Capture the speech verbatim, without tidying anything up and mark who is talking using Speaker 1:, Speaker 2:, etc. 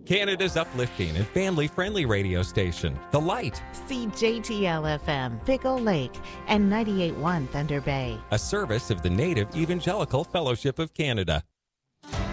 Speaker 1: Canada's uplifting and family-friendly radio station, The Light.
Speaker 2: C J T L F M, Pickle Lake, and ninety-eight point one Thunder Bay.
Speaker 1: A service of the Native Evangelical Fellowship of Canada.